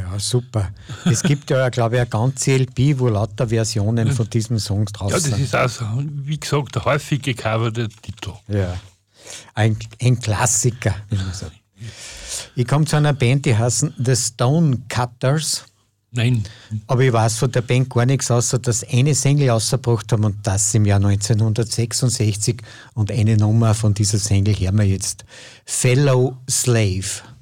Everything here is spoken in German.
Ja, super. Es gibt ja, glaube ich, eine ganze LP, wo lauter Versionen von diesem Song drauf sind. Ja, das ist auch so, wie gesagt, der häufig gecoverte Titel. Ja, ein Klassiker, wie man sagt. Ich komme zu einer Band, die heißen The Stone Cutters. Nein. Aber ich weiß von der Band gar nichts, außer dass eine Single rausgebracht haben und das im Jahr 1966. Und eine Nummer von dieser Single hören wir jetzt. Fellow Slave.